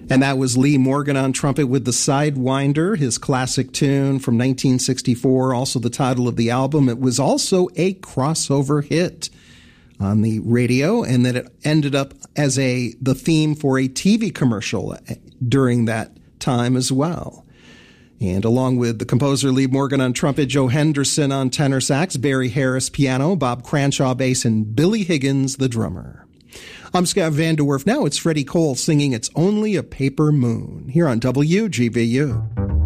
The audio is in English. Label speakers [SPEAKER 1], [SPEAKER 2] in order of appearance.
[SPEAKER 1] And that was Lee Morgan on trumpet with The Sidewinder, his classic tune from 1964, also the title of the album. It was also a crossover hit on the radio, and then it ended up as the theme for a TV commercial during that time as well. And along with the composer Lee Morgan on trumpet, Joe Henderson on tenor sax, Barry Harris piano, Bob Cranshaw bass, and Billy Higgins the drummer. I'm Scott Van De Werf. Now it's Freddie Cole singing It's Only a Paper Moon here on WGVU.